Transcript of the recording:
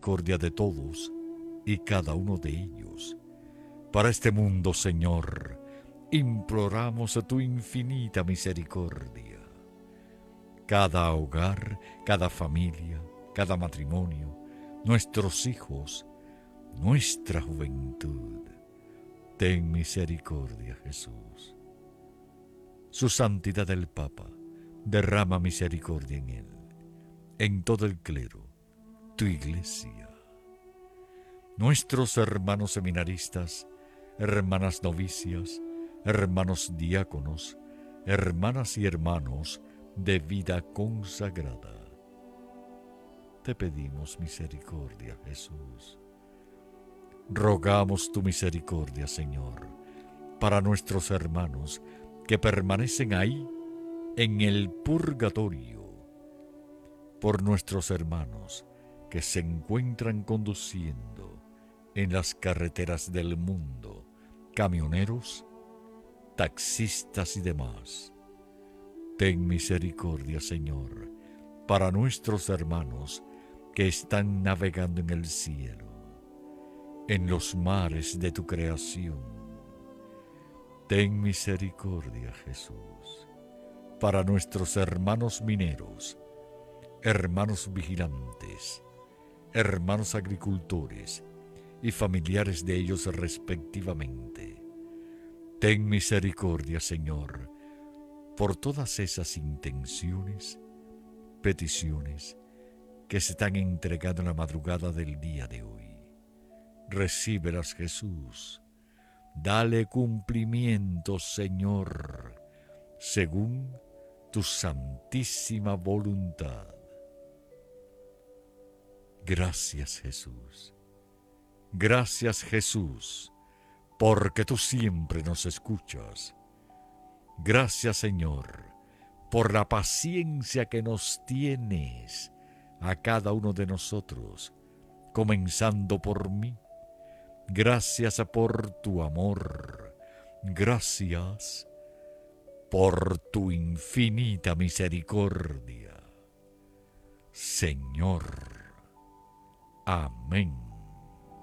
misericordia de todos y cada uno de ellos. Para este mundo, Señor, imploramos tu infinita misericordia. Cada hogar, cada familia, cada matrimonio, nuestros hijos, nuestra juventud. Ten misericordia, Jesús. Su santidad el Papa, derrama misericordia en él, en todo el clero, tu iglesia. Nuestros hermanos seminaristas, hermanas novicias, hermanos diáconos, hermanas y hermanos de vida consagrada. Te pedimos misericordia, Jesús. Rogamos tu misericordia, Señor, para nuestros hermanos que permanecen ahí en el purgatorio, por nuestros hermanos que se encuentran conduciendo en las carreteras del mundo, camioneros, taxistas y demás. Ten misericordia, Señor, para nuestros hermanos que están navegando en el cielo, en los mares de tu creación. Ten misericordia, Jesús, para nuestros hermanos mineros, hermanos vigilantes, hermanos agricultores y familiares de ellos respectivamente. Ten misericordia, Señor, por todas esas intenciones, peticiones que se están entregando en la madrugada del día de hoy. Recíbelas, Jesús. Dale cumplimiento, Señor, según tu santísima voluntad. Gracias, Jesús. Gracias, Jesús, porque tú siempre nos escuchas. Gracias, Señor, por la paciencia que nos tienes a cada uno de nosotros, comenzando por mí. Gracias por tu amor. Gracias por tu infinita misericordia. Señor. Amén.